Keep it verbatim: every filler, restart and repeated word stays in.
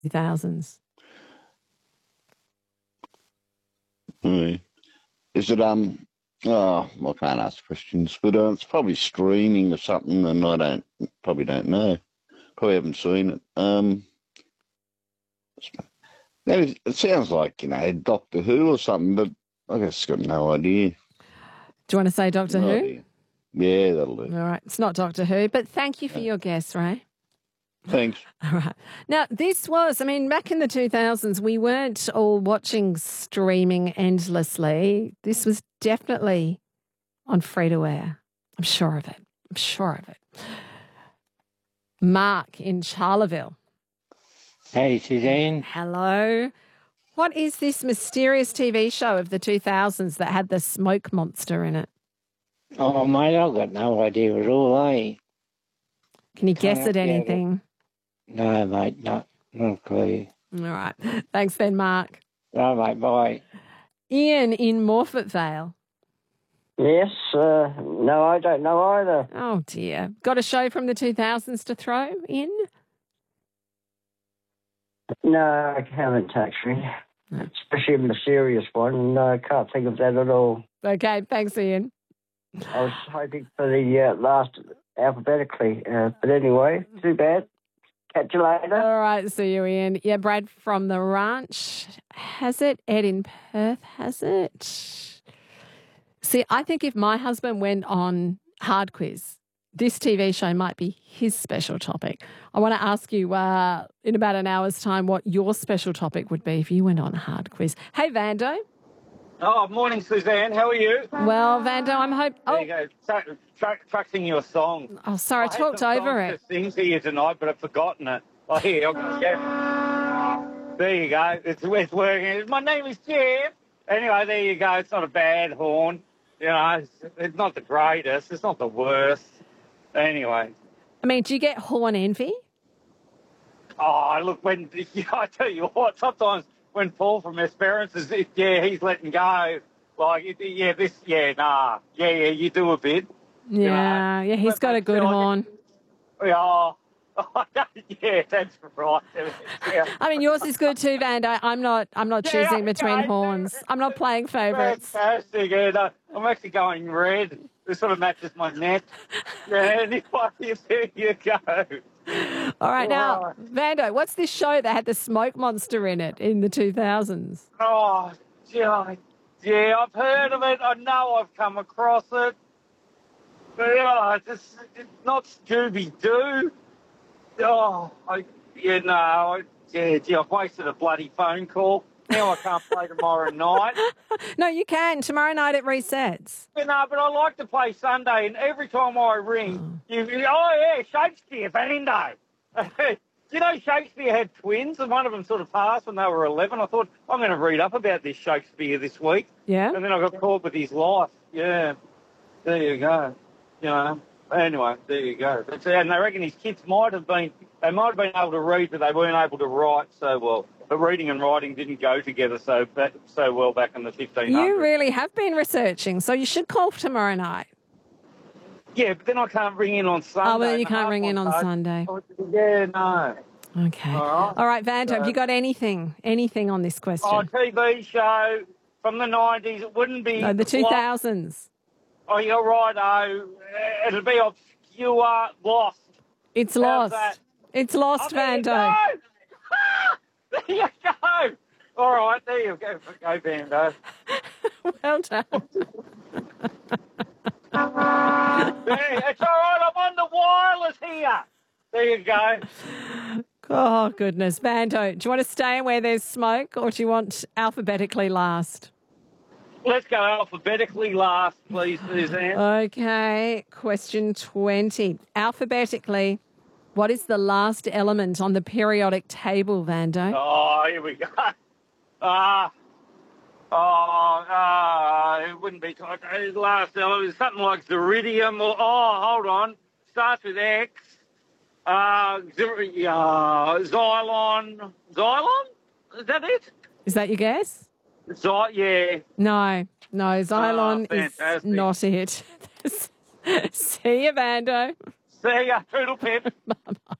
two thousands. Hmm. Is it, um, oh, I can't ask questions, but uh, it's probably streaming or something, and I don't, probably don't know. Probably haven't seen it. Um, it it sounds like, you know, Doctor Who or something, but I just got no idea. Do you want to say Doctor No Who? idea. Yeah, that'll do. All right. It's not Doctor Who, but thank you for Yeah. your guess, Ray. Thanks. All right. Now, this was, I mean, back in the two thousands, we weren't all watching streaming endlessly. This was definitely on free-to-air. I'm sure of it. I'm sure of it. Mark in Charleville. Hey, Suzanne. Hello. What is this mysterious T V show of the two thousands that had the smoke monster in it? Oh, mate, I've got no idea at all, eh? Can you guess Can't at get it. anything? No, mate, not, not a clue. All right. Thanks then, Mark. No, mate, bye. Ian in Morfett Vale. Yes, uh, no, I don't know either. Oh, dear. Got a show from the two thousands to throw in? No, I haven't actually. Especially a mysterious one. No, I can't think of that at all. Okay, thanks, Ian. I was hoping for the uh, last alphabetically. Uh, but anyway, too bad. Catch you later. All right, see you, Ian. Yeah, Brad from the ranch has it. Ed in Perth has it. See, I think if my husband went on Hard Quiz, this T V show might be his special topic. I want to ask you uh, in about an hour's time what your special topic would be if you went on Hard Quiz. Hey, Vando. Oh, morning, Suzanne. How are you? Well, Vando, I'm hoping... There Oh, you go. Tra- tra- tracking your song. oh, sorry, I had talked some over songs it. to sing to you tonight, but I've forgotten it. Oh, here, I'll go, Jeff. There you go. It's, it's working. My name is Jeff. Anyway, there you go. It's not a bad horn. You know, it's, it's not the greatest. It's not the worst. Anyway. I mean, do you get horn envy? Oh, look, when yeah, I tell you what, sometimes when Paul from Esperance is, yeah, he's letting go. Like, yeah, this, yeah, nah, yeah, yeah, you do a bit. Yeah, you know? yeah, he's But got a I good feel like horn. it- Yeah, yeah, that's right. Yeah. I mean, yours is good too, Vando. I'm not. I'm not Yeah, choosing okay. between horns. I'm not playing favourites. Fantastic. Yeah, no, I'm actually going red. This sort of matches my neck. Yeah, anyway, there you go. All right, now, Vando, what's this show that had the smoke monster in it in the two thousands? Oh, yeah, yeah, I've heard of it. I know I've come across it. But, yeah, it's, just, it's not Scooby-Doo. Oh, I, you know, I, yeah, gee, I've wasted a bloody phone call. Now I can't play tomorrow night. No, you can. Tomorrow night it resets. You know, but I like to play Sunday, and every time I ring, you, you oh, yeah, Shakespeare, Bando. You know, Shakespeare had twins, and one of them sort of passed when they were eleven. I thought, I'm going to read up about this Shakespeare this week. Yeah? And then I got caught with his life. Yeah. There you go. You know. Anyway, there you go. But, and they reckon his kids might have been, they might have been able to read, but they weren't able to write so well. But reading and writing didn't go together so back, so well back in the fifteen hundreds. You really have been researching, so you should call tomorrow night. Yeah, but then I can't ring in on Sunday. Oh, well, you and can't half ring in my on phone- Sunday. Yeah, no. Okay. All right. All right, Vando, have So- you got anything, anything on this question? Oh, T V show from the nineties. It wouldn't be... No, the two thousands. Oh, you're right, oh. It'll be obscure, lost. It's How's lost. that? It's lost, Oh, there you Vando. go. There you go. All right, there you go. Go, Vando. Well done. There, it's all right. I'm on the wireless here. There you go. Oh, goodness. Vando, do you want to stay where there's smoke or do you want alphabetically last? Let's go alphabetically last, please, Suzanne. Okay. Question twenty. Alphabetically, what is the last element on the periodic table, Vando? Oh, here we go. Ah. oh, ah, it wouldn't be uh, last element. Something like Ziridium or, oh, hold on. Starts with X. Uh, Zir- uh, Xylon. Xylon? Is that it? Is that your guess? Zy- yeah. No. No, Xylon Oh, is fantastic. not it. See you, Vando. See ya, Toodle Pip. Bye-bye.